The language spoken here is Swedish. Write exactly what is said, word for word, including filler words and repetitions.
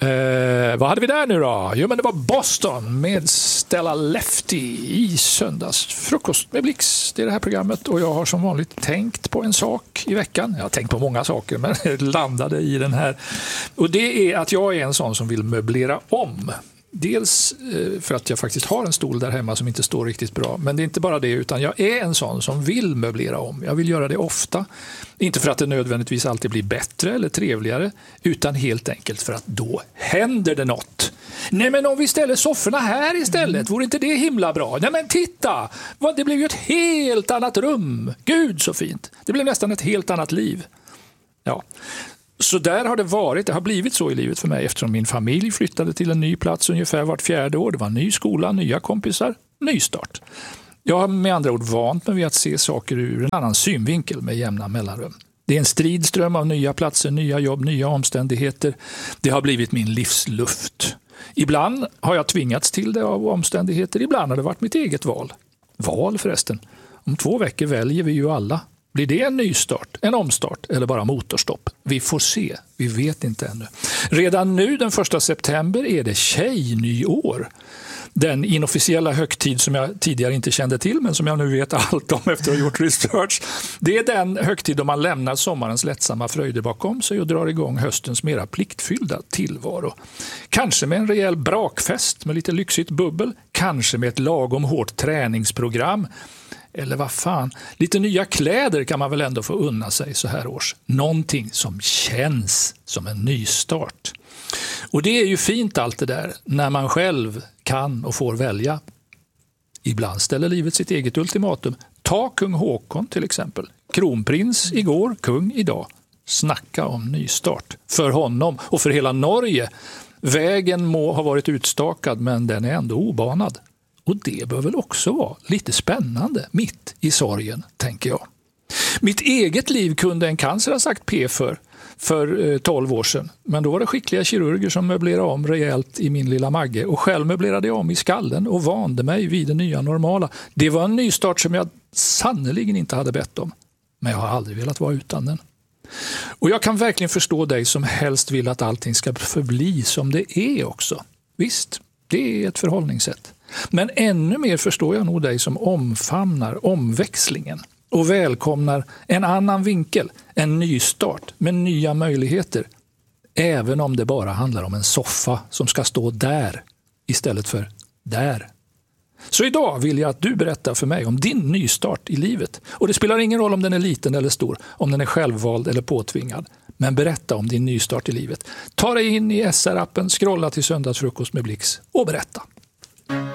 Eh, vad hade vi där nu då? Jo, men det var Boston med Stella Lefty i söndags. Frukost med Blix, det är det här programmet. Och jag har som vanligt tänkt på en sak i veckan. Jag har tänkt på många saker, men landade i den här. Och det är att jag är en sån som vill möblera om. Dels för att jag faktiskt har en stol där hemma som inte står riktigt bra. Men det är inte bara det, utan jag är en sån som vill möblera om. Jag vill göra det ofta. Inte för att det nödvändigtvis alltid blir bättre eller trevligare, utan helt enkelt för att då händer det något. Nej, men om vi ställer sofforna här istället, vore inte det himla bra? Nej, men titta! Det blev ju ett helt annat rum. Gud så fint. Det blev nästan ett helt annat liv. Ja. Så där har det varit, det har blivit så i livet för mig eftersom min familj flyttade till en ny plats ungefär vart fjärde år. Det var en ny skola, nya kompisar, ny start. Jag har med andra ord vant mig vid att se saker ur en annan synvinkel med jämna mellanrum. Det är en stridström av nya platser, nya jobb, nya omständigheter. Det har blivit min livsluft. Ibland har jag tvingats till det av omständigheter, ibland har det varit mitt eget val. Val förresten. Om två veckor väljer vi ju alla. Blir det en nystart, en omstart eller bara motorstopp? Vi får se, vi vet inte ännu. Redan nu den första september är det tjejnyår. Den inofficiella högtid som jag tidigare inte kände till men som jag nu vet allt om efter att ha gjort research. Det är den högtid då man lämnar sommarens lättsamma fröjder bakom sig och drar igång höstens mera pliktfyllda tillvaro. Kanske med en rejäl brakfest med lite lyxigt bubbel, kanske med ett lagom hårt träningsprogram. Eller vad fan, lite nya kläder kan man väl ändå få unna sig så här års. Någonting som känns som en nystart. Och det är ju fint allt det där när man själv kan och får välja. Ibland ställer livet sitt eget ultimatum. Ta kung Håkon till exempel. Kronprins igår, kung idag. Snacka om nystart. För honom och för hela Norge. Vägen må ha varit utstakad men den är ändå obanad. Och det bör väl också vara lite spännande mitt i sorgen, tänker jag. Mitt eget liv kunde en cancer ha sagt P för, för tolv år sedan. Men då var det skickliga kirurger som möblerade om rejält i min lilla magge. Och själv möblerade jag om i skallen och vande mig vid det nya normala. Det var en nystart som jag sannoliken inte hade bett om. Men jag har aldrig velat vara utan den. Och jag kan verkligen förstå dig som helst vill att allting ska förbli som det är också. Visst, det är ett förhållningssätt. Men ännu mer förstår jag nog dig som omfamnar omväxlingen och välkomnar en annan vinkel, en nystart med nya möjligheter. Även om det bara handlar om en soffa som ska stå där istället för där. Så idag vill jag att du berättar för mig om din nystart i livet. Och det spelar ingen roll om den är liten eller stor, om den är självvald eller påtvingad. Men berätta om din nystart i livet. Ta dig in i S R-appen, scrolla till söndagsfrukost med Blix och berätta.